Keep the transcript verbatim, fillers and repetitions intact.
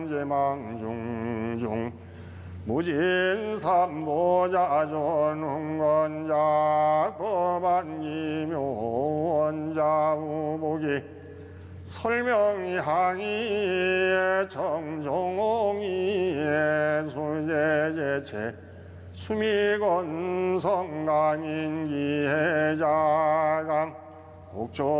제망중중 무진삼보자존흥건작 법안기묘원자우복이 설명향이 정종이 수제제체 수미건성강인기해자강 국조